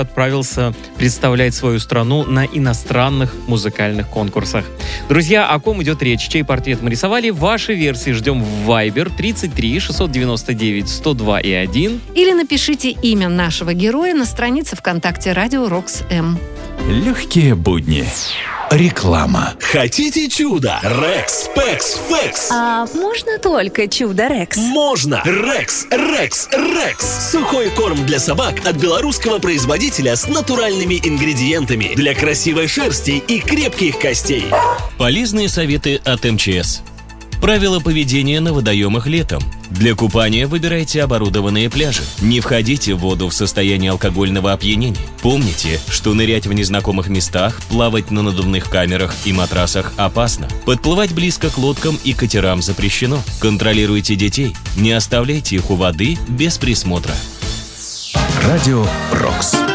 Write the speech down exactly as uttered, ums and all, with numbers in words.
отправился представлять свою страну на иностранных музыкальных конкурсах. Друзья, о ком идет речь? Чей портрет мы рисовали? Ваши версии ждем в Viber тридцать три шестьсот девяносто девять сто два и один. Или напишите имя нашего героя на странице ВКонтакте Радио Рокс М. Легкие будни. Реклама. Хотите чудо? Рекс, Пекс, Фекс. А можно только чудо Рекс? Можно! Рекс, Рекс, Рекс. Сухой корм для собак от белорусского производителя с натуральными ингредиентами для красивой шерсти и крепких костей. Полезные советы от эм че эс. Правила поведения на водоемах летом. Для купания выбирайте оборудованные пляжи. Не входите в воду в состоянии алкогольного опьянения. Помните, что нырять в незнакомых местах, плавать на надувных камерах и матрасах опасно. Подплывать близко к лодкам и катерам запрещено. Контролируйте детей. Не оставляйте их у воды без присмотра. Радио Рокс.